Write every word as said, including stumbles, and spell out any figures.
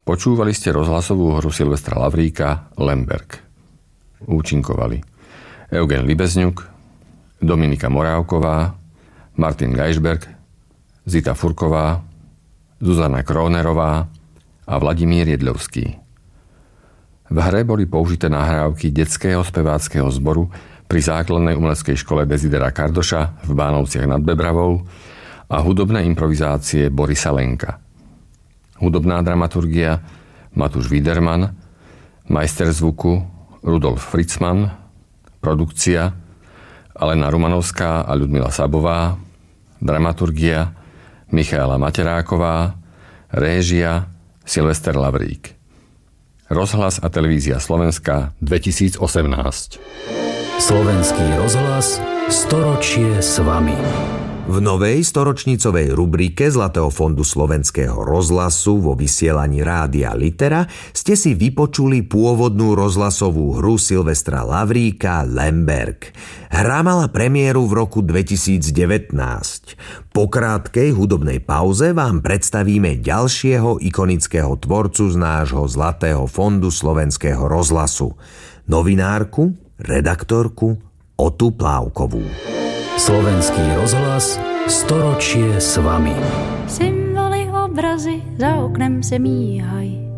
Počúvali ste rozhlasovú hru Silvestra Lavríka Lemberg. Účinkovali Eugen Libezňuk, Dominika Morávková, Martin Geisberg, Zita Furková, Zuzana Krónerová a Vladimír Jedľovský. V hre boli použité nahrávky detského speváckeho zboru pri základnej umeleckej škole Desidera Kardoša v Bánovciach nad Bebravou a hudobné improvizácie Borisa Lenka. Hudobná dramaturgia Matúš Widerman, majster zvuku Rudolf Fritzman, produkcia Alena Rumanovská a Ľudmila Sabová, dramaturgia Michaela Materáková, réžia Silvester Lavrík. Rozhlas a televízia Slovenska dvetisícosemnásť. Slovenský rozhlas storočie s vami. V novej storočnicovej rubrike Zlatého fondu Slovenského rozhlasu vo vysielaní Rádia Litera ste si vypočuli pôvodnú rozhlasovú hru Silvestra Lavríka Lemberg. Hra mala premiéru v roku dvetisícdevätnásť. Po krátkej hudobnej pauze vám predstavíme ďalšieho ikonického tvorcu z nášho Zlatého fondu Slovenského rozhlasu. Novinárku, redaktorku Otu Plávkovú. Slovenský rozhlas storočie s vami. Symboly, obrazy za oknem se míhají.